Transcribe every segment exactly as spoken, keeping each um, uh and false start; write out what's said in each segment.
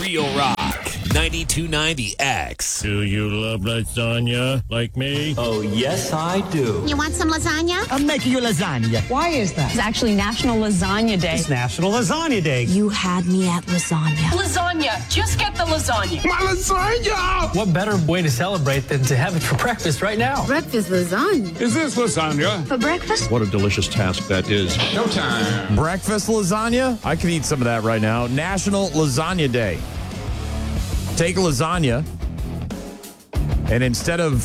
Real Rock ninety-two point nine The X. Do you love lasagna like me? Oh, yes, I do. You want some lasagna? I'm making you lasagna. Why is that? It's actually National Lasagna Day. It's National Lasagna Day. You had me at lasagna. Lasagna. Just get the lasagna. My lasagna! What better way to celebrate than to have it for breakfast right now? Breakfast lasagna. Is this lasagna? For breakfast? What a delicious task that is. Showtime. Breakfast lasagna? I could eat some of that right now. National Lasagna Day. Take a lasagna, and instead of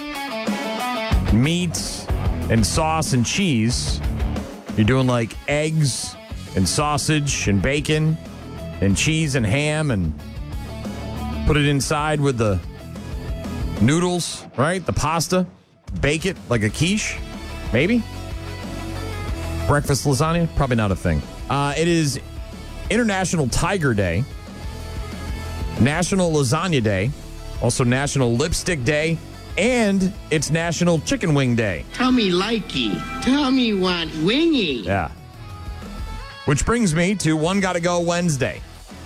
meat and sauce and cheese, you're doing like eggs and sausage and bacon and cheese and ham, and put it inside with the noodles, right? The pasta. Bake it like a quiche, maybe. Breakfast lasagna? Probably not a thing. Uh, it is International Tiger Day. National Lasagna Day, also National Lipstick Day, and it's National Chicken Wing Day. Tell me likey. Tell me want wingy. Yeah. Which brings me to One Gotta Go Wednesday.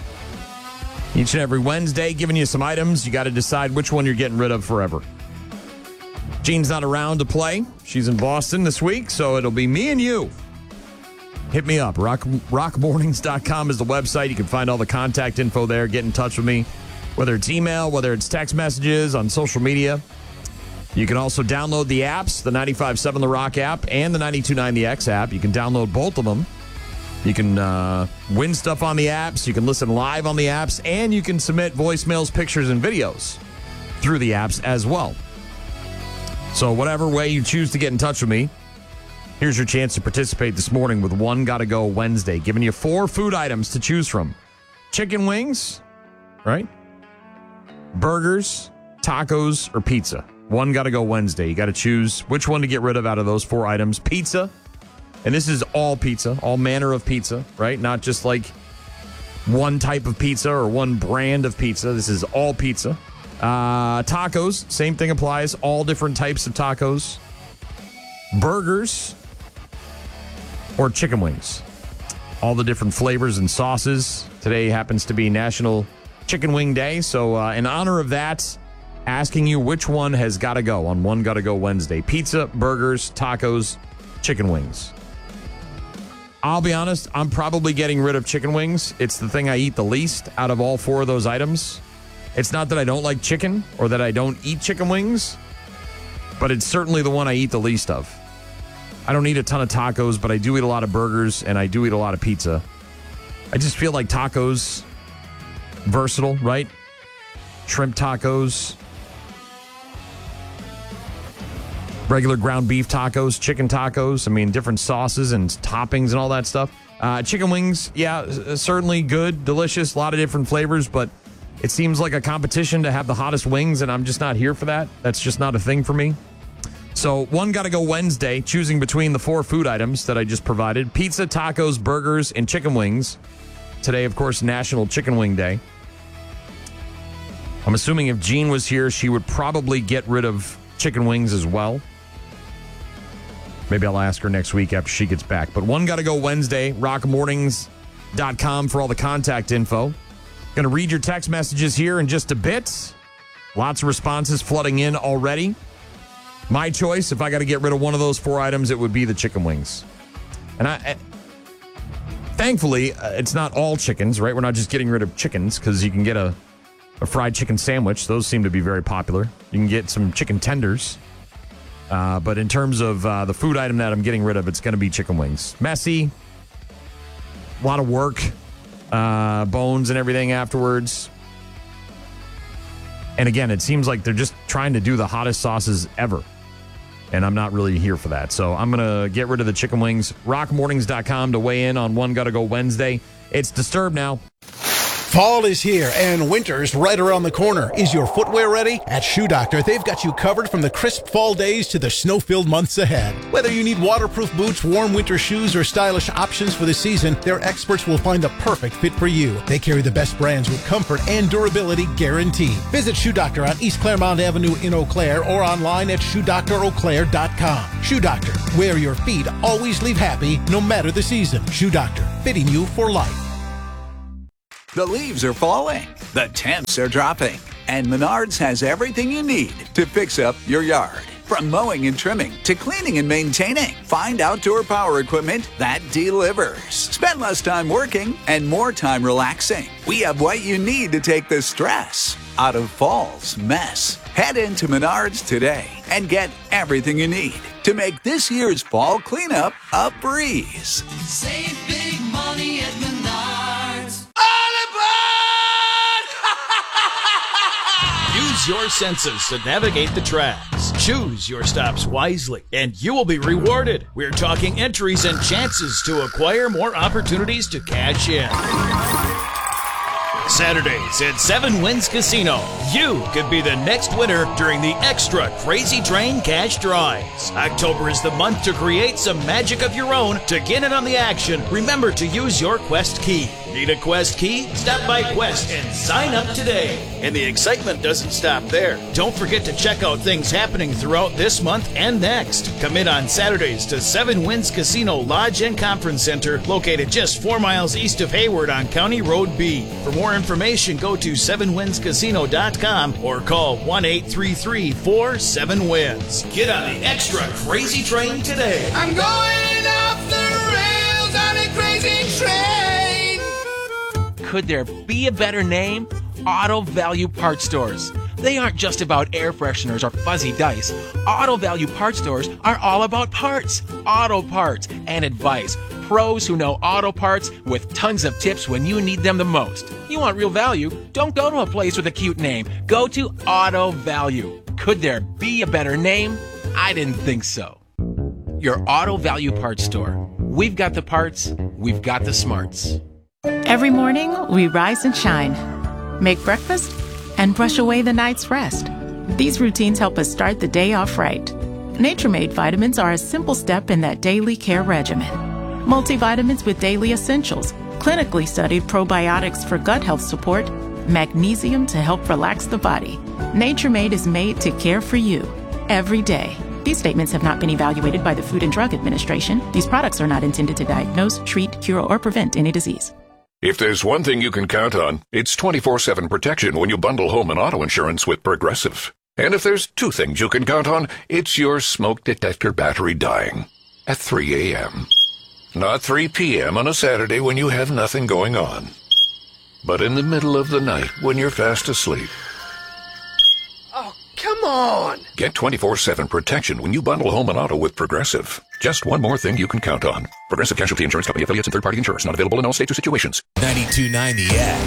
Each and every Wednesday, giving you some items. You got to decide which one you're getting rid of forever. Jean's not around to play. She's in Boston this week, so it'll be me and you. Hit me up. Rock, rock mornings dot com is the website. You can find all the contact info there. Get in touch with me, whether it's email, whether it's text messages, on social media. You can also download the apps, the ninety-five point seven The Rock app and the ninety-two point nine The X app. You can download both of them. You can uh, win stuff on the apps. You can listen live on the apps. And you can submit voicemails, pictures, and videos through the apps as well. So whatever way you choose to get in touch with me, here's your chance to participate this morning with One Gotta Go Wednesday, giving you four food items to choose from. Chicken wings, right? Burgers, tacos, or pizza. One Gotta Go Wednesday. You got to choose which one to get rid of out of those four items. Pizza, and this is all pizza, all manner of pizza, right? Not just like one type of pizza or one brand of pizza. This is all pizza. Uh, tacos, same thing applies. All different types of tacos. Burgers, or chicken wings. All the different flavors and sauces. Today happens to be National Chicken Wing Day. So uh, in honor of that, asking you which one has got to go on One Gotta Go Wednesday. Pizza, burgers, tacos, chicken wings. I'll be honest, I'm probably getting rid of chicken wings. It's the thing I eat the least out of all four of those items. It's not that I don't like chicken or that I don't eat chicken wings, but it's certainly the one I eat the least of. I don't eat a ton of tacos, but I do eat a lot of burgers, and I do eat a lot of pizza. I just feel like tacos, versatile, right? Shrimp tacos, regular ground beef tacos, chicken tacos. I mean, different sauces and toppings and all that stuff. Uh, chicken wings, yeah, certainly good, delicious, a lot of different flavors, but it seems like a competition to have the hottest wings, and I'm just not here for that. That's just not a thing for me. So One Gotta Go Wednesday, choosing between the four food items that I just provided. Pizza, tacos, burgers, and chicken wings. Today, of course, National Chicken Wing Day. I'm assuming if Jean was here, she would probably get rid of chicken wings as well. Maybe I'll ask her next week after she gets back. But One Gotta Go Wednesday, rock mornings dot com for all the contact info. Going to read your text messages here in just a bit. Lots of responses flooding in already. My choice, if I got to get rid of one of those four items, it would be the chicken wings. And I, I thankfully, uh, it's not all chickens, right? We're not just getting rid of chickens, because you can get a, a fried chicken sandwich. Those seem to be very popular. You can get some chicken tenders. Uh, but in terms of uh, the food item that I'm getting rid of, it's going to be chicken wings. Messy, a lot of work, uh, bones and everything afterwards. And again, it seems like they're just trying to do the hottest sauces ever. And I'm not really here for that. So I'm going to get rid of the chicken wings. rock mornings dot com to weigh in on One Gotta Go Wednesday. It's Disturbed now. Fall is here and winter's right around the corner. Is your footwear ready? At Shoe Doctor, they've got you covered from the crisp fall days to the snow-filled months ahead. Whether you need waterproof boots, warm winter shoes, or stylish options for the season, their experts will find the perfect fit for you. They carry the best brands with comfort and durability guaranteed. Visit Shoe Doctor on East Claremont Avenue in Eau Claire or online at shoe doctor eau claire dot com. Shoe Doctor, where your feet always leave happy no matter the season. Shoe Doctor, fitting you for life. The leaves are falling, the temps are dropping, and Menards has everything you need to fix up your yard. From mowing and trimming to cleaning and maintaining, find outdoor power equipment that delivers. Spend less time working and more time relaxing. We have what you need to take the stress out of fall's mess. Head into Menards today and get everything you need to make this year's fall cleanup a breeze. Save big money at Menards. Use your senses to navigate the tracks. Choose your stops wisely, and you will be rewarded. We're talking entries and chances to acquire more opportunities to cash in. Saturdays at Seven Winds Casino. You could be the next winner during the Extra Crazy Train Cash Drawings. October is the month to create some magic of your own. To get in on the action, remember to use your Quest key. Need a Quest key? Stop by Quest and sign up today. And the excitement doesn't stop there. Don't forget to check out things happening throughout this month and next. Come in on Saturdays to Seven Winds Casino Lodge and Conference Center, located just four miles east of Hayward on County Road B. For more information, go to seven winds casino dot com or call one eight three three, four seven winds. Get on the Extra Crazy Train today. I'm going off the rails on a crazy train. Could there be a better name? Auto Value Parts Stores. They aren't just about air fresheners or fuzzy dice. Auto Value Parts Stores are all about parts, auto parts, and advice. Pros who know auto parts with tons of tips when you need them the most. You want real value? Don't go to a place with a cute name. Go to Auto Value. Could there be a better name? I didn't think so. Your Auto Value Parts Store. We've got the parts, we've got the smarts. Every morning, we rise and shine, make breakfast, and brush away the night's rest. These routines help us start the day off right. Nature-Made vitamins are a simple step in that daily care regimen. Multivitamins with daily essentials, clinically studied probiotics for gut health support, magnesium to help relax the body. Nature-Made is made to care for you every day. These statements have not been evaluated by the Food and Drug Administration. These products are not intended to diagnose, treat, cure, or prevent any disease. If there's one thing you can count on, it's twenty-four seven protection when you bundle home and auto insurance with Progressive. And if there's two things you can count on, it's your smoke detector battery dying at three a.m. Not three p.m. on a Saturday when you have nothing going on, but in the middle of the night when you're fast asleep. Oh, come on! Get twenty-four seven protection when you bundle home and auto with Progressive. Just one more thing you can count on. Progressive Casualty Insurance Company, affiliates, and third-party insurers. Not available in all states or situations. ninety-two point nine The X.